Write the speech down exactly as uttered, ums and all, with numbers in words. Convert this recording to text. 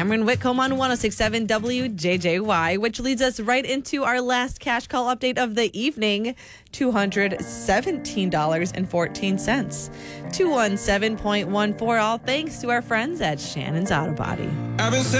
Cameron Whitcomb on one oh six point seven W J J Y, which leads us right into our last cash call update of the evening, two hundred seventeen dollars and fourteen cents. two one seven point one four, all thanks to our friends at Shannon's Auto Body. I've been